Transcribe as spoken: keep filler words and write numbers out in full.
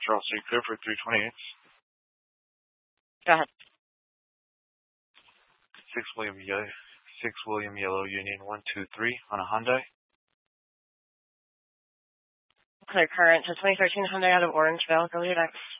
Charles Street, clear for three twenty-eight. Go ahead. Six William Yellow, Six William Yellow Union one two three on a Hyundai. Clear current to twenty thirteen Hyundai out of Orangevale. Go to your next.